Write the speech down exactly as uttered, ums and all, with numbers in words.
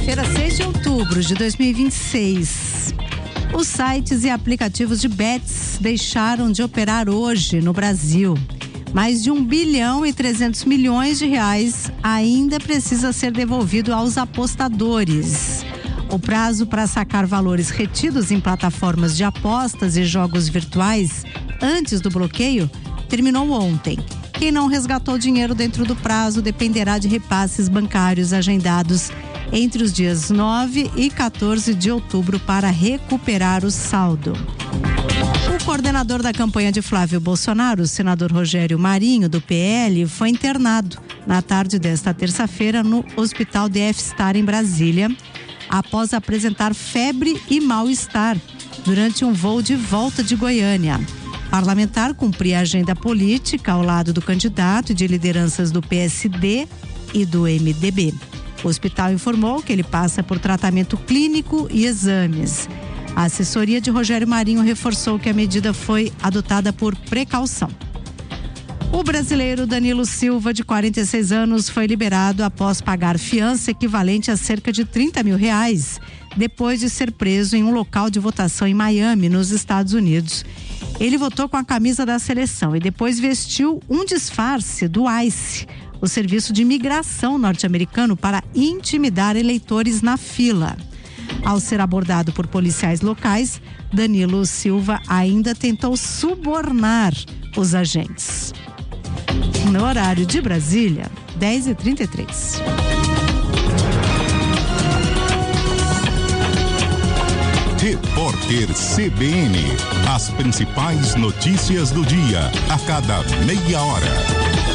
Terça-feira, seis de outubro de dois mil e vinte e seis. Os sites e aplicativos de bets deixaram de operar hoje no Brasil. Mais de um bilhão e trezentos milhões de reais ainda precisa ser devolvido aos apostadores. O prazo para sacar valores retidos em plataformas de apostas e jogos virtuais antes do bloqueio terminou ontem. Quem não resgatou dinheiro dentro do prazo dependerá de repasses bancários agendados entre os dias nove e quatorze de outubro para recuperar o saldo. O coordenador da campanha de Flávio Bolsonaro, o senador Rogério Marinho, do P L, foi internado na tarde desta terça-feira no Hospital D F Star em Brasília, após apresentar febre e mal-estar durante um voo de volta de Goiânia. O parlamentar cumpria a agenda política ao lado do candidato e de lideranças do P S D e do M D B. O hospital informou que ele passa por tratamento clínico e exames. A assessoria de Rogério Marinho reforçou que a medida foi adotada por precaução. O brasileiro Danilo Silva, de quarenta e seis anos, foi liberado após pagar fiança equivalente a cerca de trinta mil reais, depois de ser preso em um local de votação em Miami, nos Estados Unidos. Ele votou com a camisa da seleção e depois vestiu um disfarce do ICE, o serviço de imigração norte-americano, para intimidar eleitores na fila. Ao ser abordado por policiais locais, Danilo Silva ainda tentou subornar os agentes. No horário de Brasília, dez e trinta e três. Repórter C B N. As principais notícias do dia, a cada meia hora.